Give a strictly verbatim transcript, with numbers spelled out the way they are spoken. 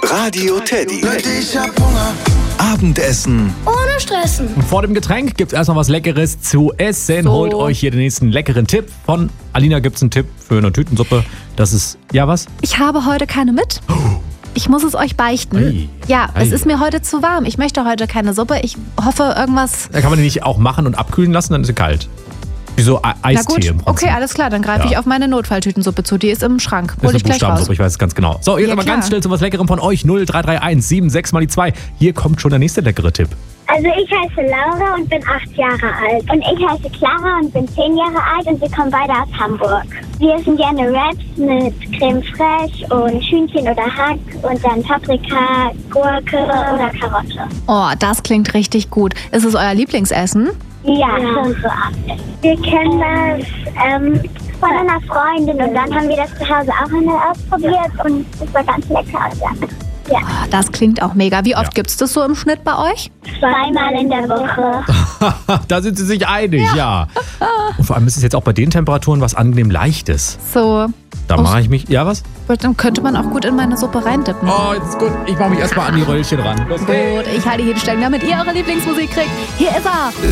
Radio Teddy. Ich hab Hunger. Abendessen ohne Stressen. Und vor dem Getränk gibt's erstmal was Leckeres zu essen. So. Holt euch hier den nächsten leckeren Tipp. Von Alina gibt's einen Tipp für eine Tütensuppe. Das ist, ja was? Ich habe heute keine mit. Ich muss es euch beichten. Ei. Ja, Ei. es ist mir heute zu warm. Ich möchte heute keine Suppe. Ich hoffe, irgendwas... Da kann man die nicht auch machen und abkühlen lassen, dann ist sie kalt. Wie so E- Na Eistee gut, im Prinzip. okay, alles klar. Dann greife Ja. ich auf meine Notfalltütensuppe zu. Die ist im Schrank. Das Hol ist ich eine gleich raus. Buchstabensuppe, ich weiß es ganz genau. So, jetzt Ja, aber klar. ganz schnell zu was Leckerem von euch. null drei drei eins sieben sechs mal die zwei. Hier kommt schon der nächste leckere Tipp. Also ich heiße Laura und bin acht Jahre alt. Und ich heiße Clara und bin zehn Jahre alt und wir kommen beide aus Hamburg. Wir essen gerne Wraps mit Creme fraiche und Hühnchen oder Hack und dann Paprika, Gurke oder Karotte. Oh, das klingt richtig gut. Ist es euer Lieblingsessen? Ja, schon so Abendessen. Wir kennen das ähm, von einer Freundin und dann haben wir das zu Hause auch einmal ausprobiert und es war ganz lecker. Ja. Oh, das klingt auch mega. Wie oft Ja. gibt's das so im Schnitt bei euch? Zweimal in der Woche. Da sind sie sich einig, ja. Und vor allem ist es jetzt auch bei den Temperaturen was angenehm Leichtes. So, Da mache ich mich, ja was? dann könnte man auch gut in meine Suppe reindippen. Oh, jetzt ist gut. Ich mache mich erstmal an die Röllchen ran. Los geht's. Gut, ich halte hier die Stellung, damit ihr eure Lieblingsmusik kriegt. Hier ist er.